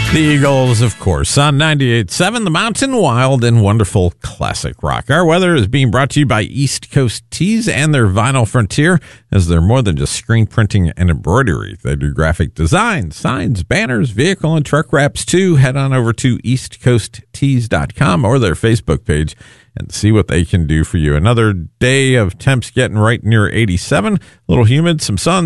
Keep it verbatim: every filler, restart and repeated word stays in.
The Eagles, of course, on ninety-eight point seven, the Mountain Wild and Wonderful Classic Rock. Our weather is being brought to you by East Coast Tees and their Vinyl Frontier, as they're more than just screen printing and embroidery. They do graphic design, signs, banners, vehicle and truck wraps, too. Head on over to east coast tees dot com or their Facebook page and see what they can do for you. Another day of temps getting right near eighty-seven, a little humid, some sun,